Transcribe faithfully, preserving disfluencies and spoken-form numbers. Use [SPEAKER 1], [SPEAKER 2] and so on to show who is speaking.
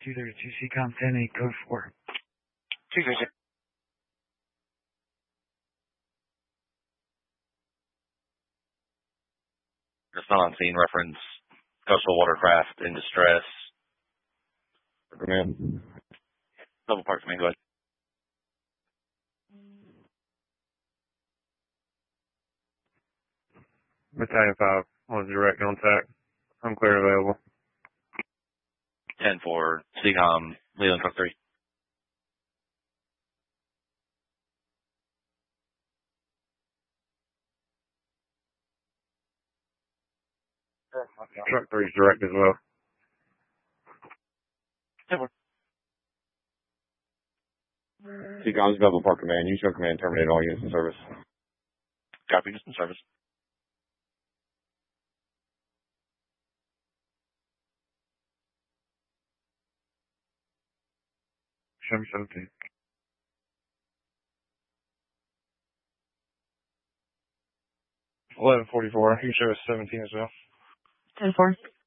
[SPEAKER 1] two thirty-two, C COM ten eight, code four.
[SPEAKER 2] two thirty-two.
[SPEAKER 3] It's not on scene. Reference coastal watercraft in distress.
[SPEAKER 4] Command.
[SPEAKER 3] Double park command, go ahead.
[SPEAKER 4] Battalion five on direct contact. I'm clear available.
[SPEAKER 3] ten four, C COM, Leland Truck three.
[SPEAKER 4] Truck three is direct as well.
[SPEAKER 3] ten four.
[SPEAKER 4] C COM's double park command. You show command terminate all units in service.
[SPEAKER 3] Copy, units in service.
[SPEAKER 4] Show me seventeen. eleven forty-four. You show us seventeen as well.
[SPEAKER 5] ten four.